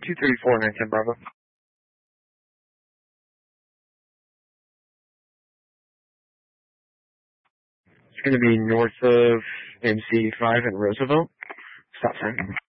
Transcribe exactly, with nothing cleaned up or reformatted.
two thirty-four, nine ten Bravo. It's going to be north of M C five in Roosevelt. Stop sign.